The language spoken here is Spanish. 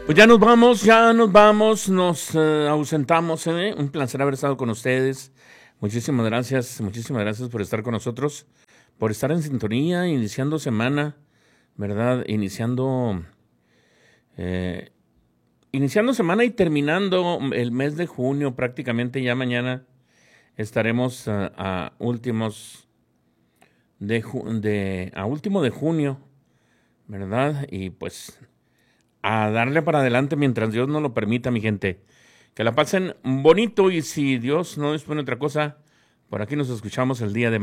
Pues nos ausentamos. Un placer haber estado con ustedes. Muchísimas gracias por estar con nosotros, por estar en sintonía, iniciando semana, ¿verdad? Iniciando semana y terminando el mes de junio, prácticamente ya mañana estaremos a último de junio, ¿verdad? Y pues a darle para adelante mientras Dios nos lo permita, mi gente. Que la pasen bonito y si Dios no dispone otra cosa, por aquí nos escuchamos el día de mañana.